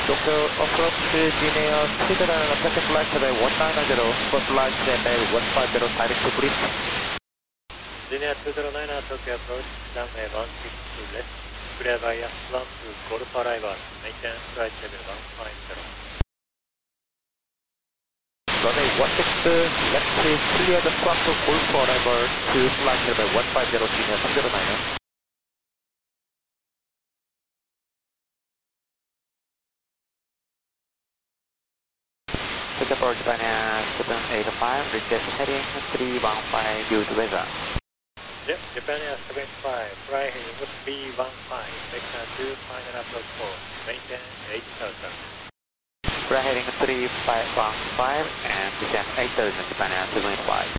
Tokyo approach Gineo, Sidra, second flight today 190, first flight today 150, direct to brief. Gineo 209, Tokyo approach, runway 16 left, clear by S1 to Golf arrival, maintain flight level 150. Runway 16 left, clear the front to Golf arrival to flight level 150, Gineo 209. Singapore Japan 785, request heading 315 due to weather. Yep, Japan Air 75, fly heading 315, vector 2, final approach 4, maintain 80,000. Fly heading 3515 and descend 8000, Japan Air 75.